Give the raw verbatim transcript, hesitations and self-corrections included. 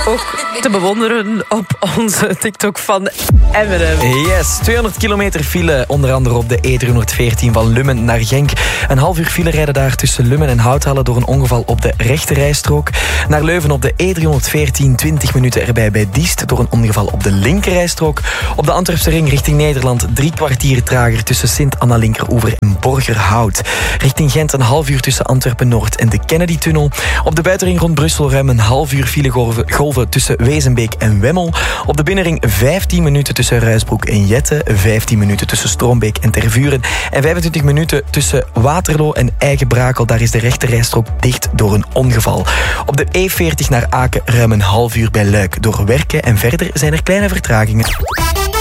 ook te bewonderen op onze TikTok van Eminem. Yes, tweehonderd kilometer file, onder andere op de E driehonderdveertien van Lummen naar Genk. Een half uur file rijden daar tussen Lummen en Houthalen door een ongeval op de rechterrijstrook. Naar Leuven op de E driehonderdveertien, twintig minuten erbij bij Diest door een ongeval op de linkerrijstrook. Op de Antwerpse ring richting Nederland drie kwartier trager tussen Sint-Anna-Linkeroever en Borgerhout. Richting Gent een half uur tussen Antwerpen-Noord en de Kennedy-tunnel. Op de buitenring rond Brussel ruim een half uur filegolven golven tussen Wezenbeek en Wemmel. Op de binnenring vijftien minuten tussen Ruisbroek en Jette, vijftien minuten tussen Stroombeek en Tervuren en vijfentwintig minuten tussen Waterloo en Eigenbrakel. Daar is de rechterrijstrook dicht door een ongeval. Op de E veertig naar Aken ruim een half uur bij Luik door werken en verder zijn er kleine vertragingen.